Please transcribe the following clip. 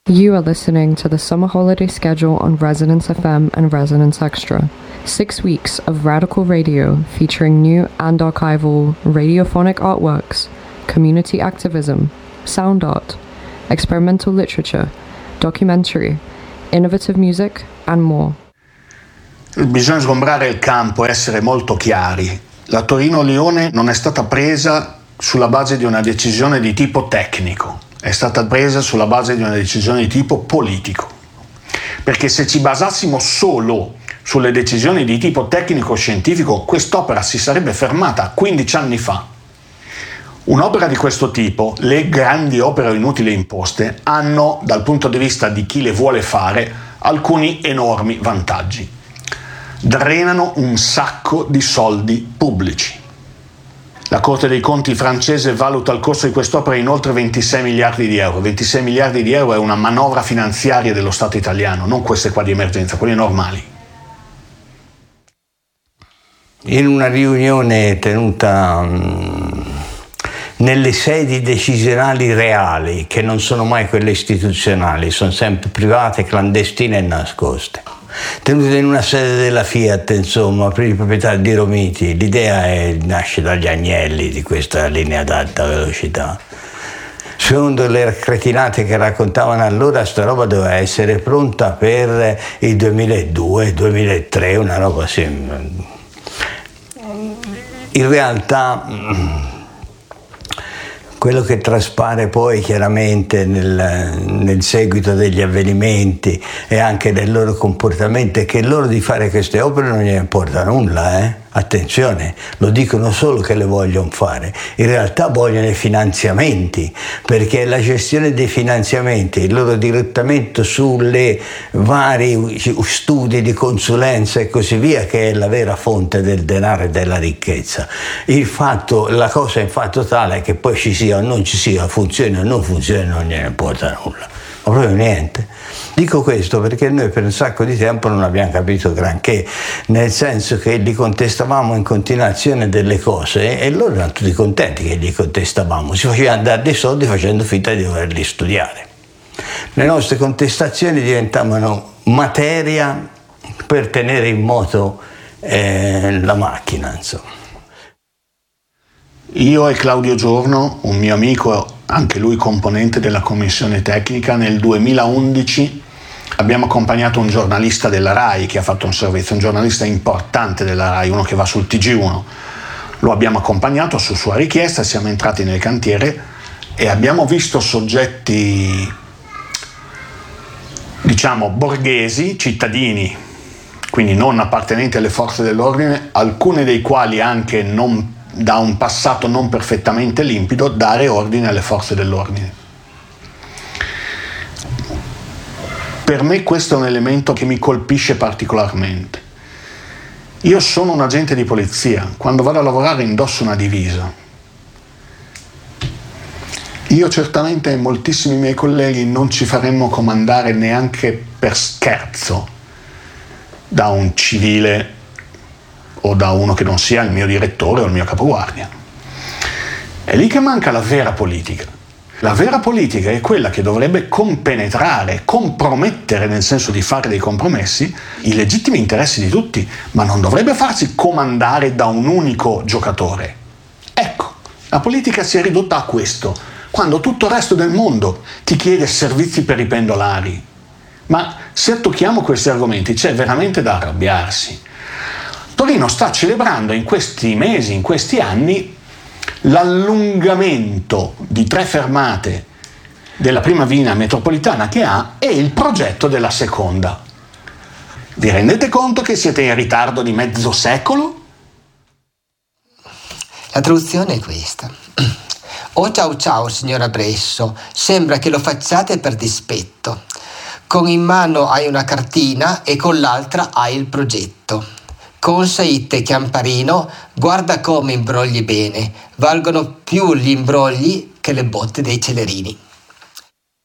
You are listening to the summer holiday schedule on Resonance FM and Resonance Extra. 6 weeks of radical radio featuring new and archival radiophonic artworks, community activism, sound art, experimental literature, documentary, innovative music, and more. Bisogna sgombrare il campo e essere molto chiari. La Torino-Lione non è stata presa sulla base di una decisione di tipo tecnico, è stata presa sulla base di una decisione di tipo politico. Perché se ci basassimo solo sulle decisioni di tipo tecnico-scientifico, quest'opera si sarebbe fermata 15 anni fa. Un'opera di questo tipo, le grandi opere inutili imposte, hanno, dal punto di vista di chi le vuole fare, alcuni enormi vantaggi. Drenano un sacco di soldi pubblici. La Corte dei Conti francese valuta il costo di quest'opera in oltre 26 miliardi di euro. 26 miliardi di euro è una manovra finanziaria dello Stato italiano, non queste qua di emergenza, quelle normali. In una riunione tenuta nelle sedi decisionali reali, che non sono mai quelle istituzionali, sono sempre private, clandestine e nascoste, tenute in una sede della Fiat, insomma, per i proprietari di Romiti. L'idea nasce dagli agnelli di questa linea ad alta velocità. Secondo le cretinate che raccontavano allora, sta roba doveva essere pronta per il 2002-2003, una roba simile. In realtà quello che traspare poi chiaramente nel seguito degli avvenimenti e anche del loro comportamento è che loro di fare queste opere non gliene importa nulla, Attenzione, lo dicono solo che le vogliono fare, in realtà vogliono i finanziamenti, perché la gestione dei finanziamenti, il loro dirottamento sulle vari studi di consulenza e così via, che è la vera fonte del denaro e della ricchezza. La cosa è in fatto tale che poi ci sia o non ci sia, funzioni o non funzioni, non gliene importa nulla, ma proprio niente. Dico questo perché noi per un sacco di tempo non abbiamo capito granché, nel senso che gli contestavamo in continuazione delle cose e loro erano tutti contenti che gli contestavamo, si facevano dare dei soldi facendo finta di doverli studiare. Le nostre contestazioni diventavano materia per tenere in moto la macchina, insomma. Io e Claudio Giorno, un mio amico, anche lui componente della commissione tecnica, nel 2011 abbiamo accompagnato un giornalista della RAI che ha fatto un servizio, un giornalista importante della RAI, uno che va sul TG1. Lo abbiamo accompagnato su sua richiesta, siamo entrati nel cantiere e abbiamo visto soggetti, diciamo, borghesi, cittadini, quindi non appartenenti alle forze dell'ordine, alcuni dei quali anche da un passato non perfettamente limpido, dare ordine alle forze dell'ordine. Per me questo è un elemento che mi colpisce particolarmente. Io sono un agente di polizia, quando vado a lavorare indosso una divisa. Io certamente e moltissimi miei colleghi non ci faremmo comandare neanche per scherzo da un civile o da uno che non sia il mio direttore o il mio capoguardia. È lì che manca la vera politica. La vera politica è quella che dovrebbe compenetrare, compromettere, nel senso di fare dei compromessi, i legittimi interessi di tutti, ma non dovrebbe farsi comandare da un unico giocatore. Ecco, la politica si è ridotta a questo, quando tutto il resto del mondo ti chiede servizi per i pendolari. Ma se tocchiamo questi argomenti c'è veramente da arrabbiarsi. Torino sta celebrando in questi mesi, in questi anni, l'allungamento di 3 fermate della prima linea metropolitana che ha e il progetto della seconda. Vi rendete conto che siete in ritardo di mezzo secolo? La traduzione è questa. Oh ciao ciao signora Bresso, sembra che lo facciate per dispetto. Con in mano hai una cartina e con l'altra hai il progetto. Con Saite Chiamparino, guarda come imbrogli bene, valgono più gli imbrogli che le botte dei celerini.